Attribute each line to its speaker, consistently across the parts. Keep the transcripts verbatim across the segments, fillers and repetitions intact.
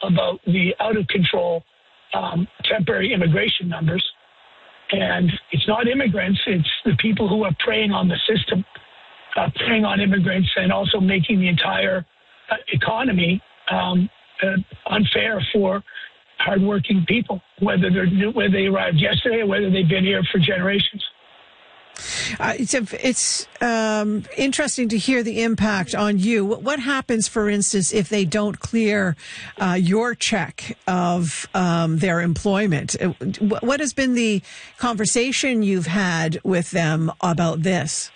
Speaker 1: about the out-of-control um, temporary immigration numbers. And it's not immigrants, it's the people who are preying on the system, uh, preying on immigrants, and also making the entire uh, economy um, uh, unfair for hardworking people, whether they're new, whether they arrived yesterday or whether they've been here for generations.
Speaker 2: Uh, it's a, it's um, interesting to hear the impact on you. What, what happens, for instance, if they don't clear uh, your check of um, their employment? What has been the conversation you've had with them about this?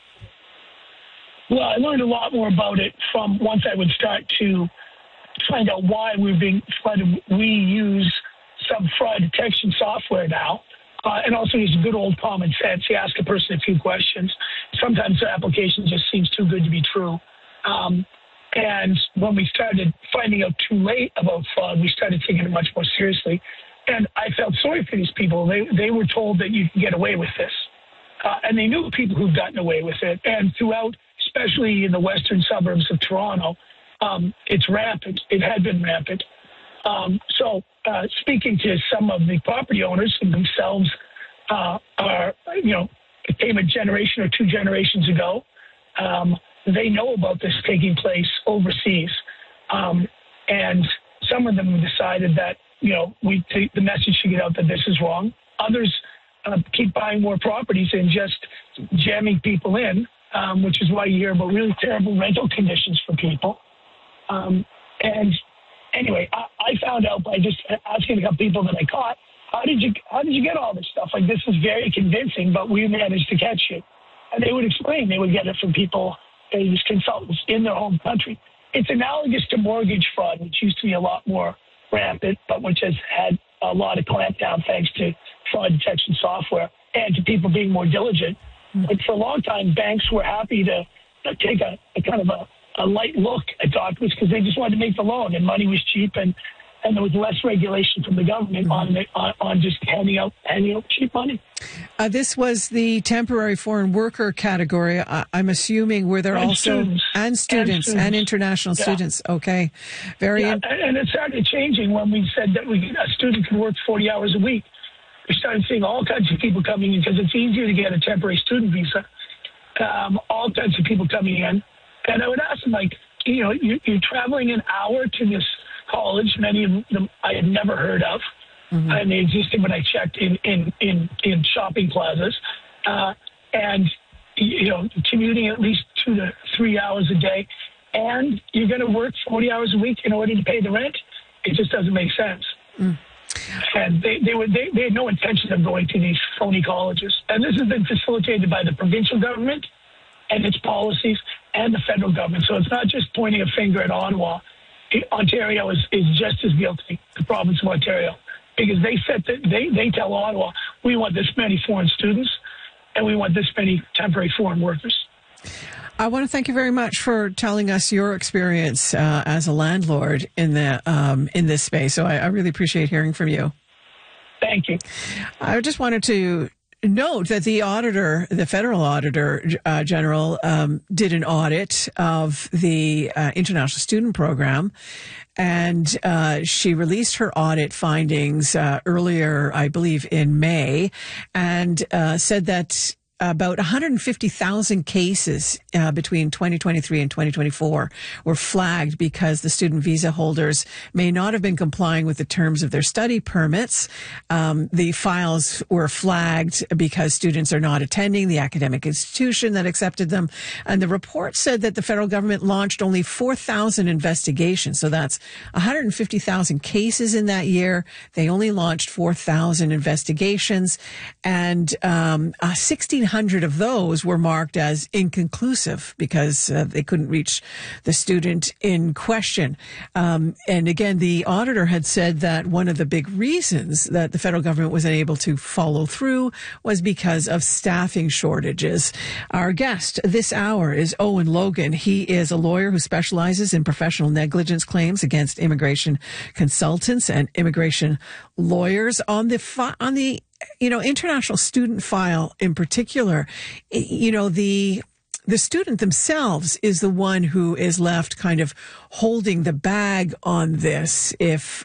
Speaker 1: Well, I learned a lot more about it from once I would start to find out why we're being flooded. We use some fraud detection software now. Uh, and also use good old common sense. You ask a person a few questions. Sometimes the application just seems too good to be true. Um, and when we started finding out too late about fraud, we started taking it much more seriously. And I felt sorry for these people. They they were told that you can get away with this. Uh, and they knew people who've gotten away with it. And throughout, especially in the western suburbs of Toronto, um, it's rampant. It had been rampant. Um, so uh, speaking to some of the property owners who themselves uh, are, you know, came a generation or two generations ago, um, they know about this taking place overseas. Um, and some of them decided that, you know, we t- the message should get out that this is wrong. Others uh, keep buying more properties and just jamming people in, um, which is why you hear about really terrible rental conditions for people. Um, and Anyway, I, I found out by just asking a couple people that I caught, how did you how did you get all this stuff? Like, this is very convincing, but we managed to catch you. And they would explain. They would get it from people, these consultants in their home country. It's analogous to mortgage fraud, which used to be a lot more rampant, but which has had a lot of clampdown thanks to fraud detection software and to people being more diligent. But for a long time, banks were happy to, to take a, a kind of a a light look at documents because they just wanted to make the loan, and money was cheap, and, and there was less regulation from the government mm-hmm. on, the, on on just handing out handing out cheap money.
Speaker 2: Uh, this was the temporary foreign worker category. I, I'm assuming were there
Speaker 1: and
Speaker 2: also
Speaker 1: students.
Speaker 2: and students and, students. and international yeah. students. Okay, very.
Speaker 1: Yeah, in- and it started changing when we said that we a student could work forty hours a week. We started seeing all kinds of people coming in because it's easier to get a temporary student visa. Um, all kinds of people coming in. And I would ask them, like, you know, you're, you're traveling an hour to this college. Many of them I had never heard of. Mm-hmm. And they existed when I checked in, in, in, in shopping plazas. Uh, and, you know, commuting at least two to three hours a day. And you're going to work forty hours a week in order to pay the rent. It just doesn't make sense. Mm. And they, they, were, they, they had no intention of going to these phony colleges. And this has been facilitated by the provincial government and its policies and the federal government. So it's not just pointing a finger at Ottawa. Ontario is, is just as guilty, the province of Ontario, because they set the, they, they tell Ottawa, we want this many foreign students and we want this many temporary foreign workers.
Speaker 2: I want to thank you very much for telling us your experience uh, as a landlord in the um, in this space. So I, I really appreciate hearing from you.
Speaker 1: Thank you.
Speaker 2: I just wanted to note that the auditor, the federal auditor uh, general, um, did an audit of the uh, international student program, and uh, she released her audit findings uh, earlier, I believe, in May, and uh, said that about one hundred fifty thousand cases uh, between twenty twenty-three and twenty twenty-four were flagged because the student visa holders may not have been complying with the terms of their study permits. Um, the files were flagged because students are not attending the academic institution that accepted them. And the report said that the federal government launched only four thousand investigations. So that's one hundred fifty thousand cases in that year. They only launched four thousand investigations, and um, uh, sixteen hundred of those were marked as inconclusive because uh, they couldn't reach the student in question. Um, and again, the auditor had said that one of the big reasons that the federal government was unable to follow through was because of staffing shortages. Our guest this hour is Owen Logan. He is a lawyer who specializes in professional negligence claims against immigration consultants and immigration lawyers. On the fi- on the you know, international student file in particular, you know, the the student themselves is the one who is left kind of holding the bag on this if